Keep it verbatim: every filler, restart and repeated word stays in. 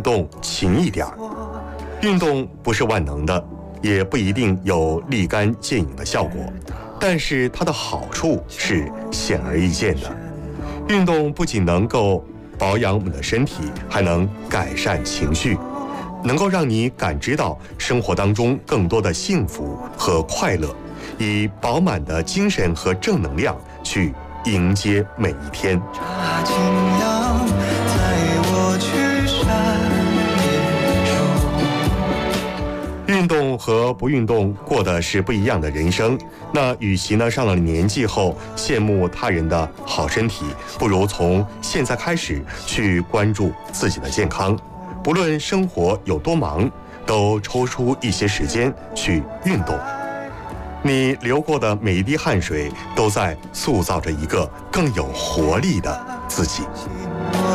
动勤一点儿。运动不是万能的，也不一定有立竿见影的效果，但是它的好处是显而易见的。运动不仅能够保养我们的身体，还能改善情绪，能够让你感知到生活当中更多的幸福和快乐，以饱满的精神和正能量去迎接每一天。运动和不运动过的是不一样的人生，那与其呢上了年纪后羡慕他人的好身体，不如从现在开始去关注自己的健康。不论生活有多忙，都抽出一些时间去运动。你流过的每一滴汗水，都在塑造着一个更有活力的自己。